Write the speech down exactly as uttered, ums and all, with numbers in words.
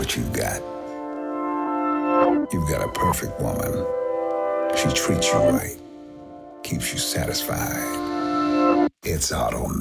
what you've got. You've got a perfect woman. She treats you right, keeps you satisfied. It's automatic.